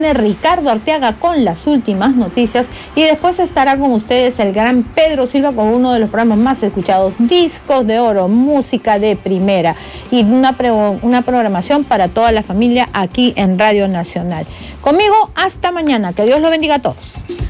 Ricardo Arteaga con las últimas noticias y después estará con ustedes el gran Pedro Silva con uno de los programas más escuchados, Discos de Oro, música de primera y una programación para toda la familia aquí en Radio Nacional. Conmigo hasta mañana, que Dios lo bendiga a todos.